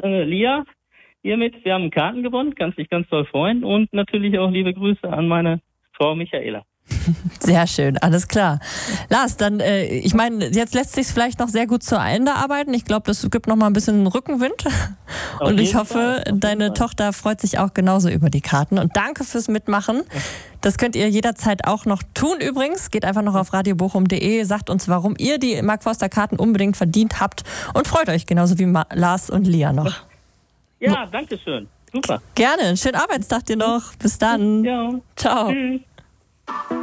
Lia, hiermit, wir haben Karten gewonnen, kannst dich ganz toll freuen. Und natürlich auch liebe Grüße an meine Frau Michaela. Sehr schön, alles klar. Lars, dann, ich meine, jetzt lässt sich vielleicht noch sehr gut zu Ende arbeiten. Ich glaube, das gibt noch mal ein bisschen Rückenwind. Und ich hoffe, deine Tochter freut sich auch genauso über die Karten. Und danke fürs Mitmachen. Das könnt ihr jederzeit auch noch tun übrigens. Geht einfach noch auf radiobochum.de, sagt uns, warum ihr die Mark Forster Karten unbedingt verdient habt und freut euch genauso wie Lars und Lia noch. Ja, danke schön. Super. Gerne. Schönen Arbeitstag dir noch. Bis dann. Ja. Ciao. Tschüss.